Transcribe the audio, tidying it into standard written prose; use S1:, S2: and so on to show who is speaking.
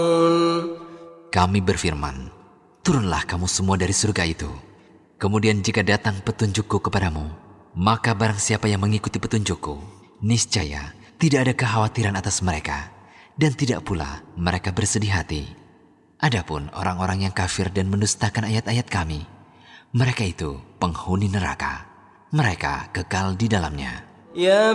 S1: Kami berfirman, turunlah kamu semua dari surga itu. Kemudian jika datang petunjukku kepadamu, maka barang siapa yang mengikuti petunjukku, niscaya tidak ada kekhawatiran atas mereka, dan tidak pula mereka bersedih hati. Adapun orang-orang yang kafir dan mendustakan ayat-ayat kami, mereka itu penghuni neraka. Mereka kekal di dalamnya.